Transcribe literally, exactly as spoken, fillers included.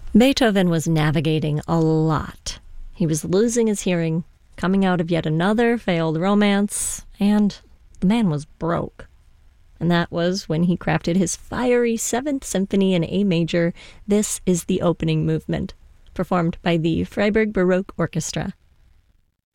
Beethoven was navigating a lot. He was losing his hearing, coming out of yet another failed romance, and the man was broke. And that was when he crafted his fiery Seventh Symphony in A major. This is the opening movement, performed by the Freiburg Baroque Orchestra.